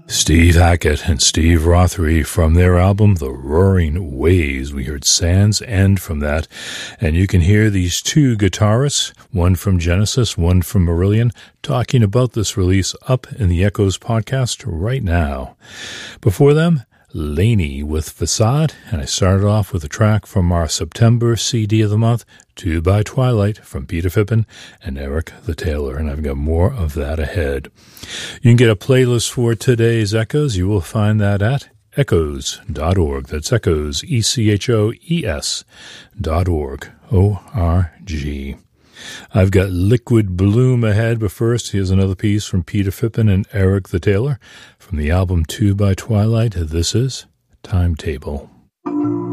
Steve Hackett and Steve Rothery from their album The Roaring Waves. We heard Sands End from that. And you can hear these two guitarists, one from Genesis, one from Marillion, talking about this release up in the Echoes podcast right now. Before them, Laney with Facade, and I started off with a track from our September CD of the month, 2 by Twilight from Peter Phippen and Eric the Tailor, and I've got more of that ahead. You can get a playlist for today's Echoes. You will find that at echoes.org. That's Echoes, ECHOES.org, O-R-G. I've got Liquid Bloom ahead, but first, here's another piece from Peter Phippen and Eric the Tailor from the album 2 by Twilight. This is Timetable.